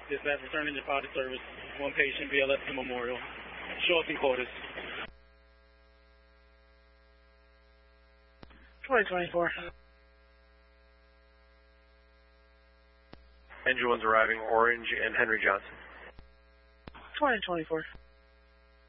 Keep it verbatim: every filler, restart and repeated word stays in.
Dispatch returning to body service. One patient, B L S Memorial. Show up in quarters. twenty twenty-four. Engine one's arriving, Orange and Henry Johnson. twenty twenty-four.